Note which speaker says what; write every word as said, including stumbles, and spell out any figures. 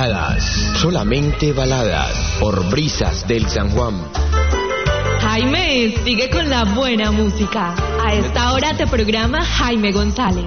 Speaker 1: Baladas, solamente baladas, por Brisas del San Juan.
Speaker 2: Jaime, sigue con la buena música. A esta hora te programa Jaime González.